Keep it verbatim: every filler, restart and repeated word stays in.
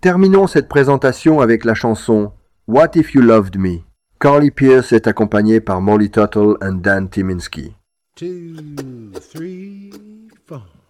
Terminons cette présentation avec la chanson What If You Loved Me. Carly Pearce est accompagnée par Molly Tuttle et Dan Tyminski. Two, three, four.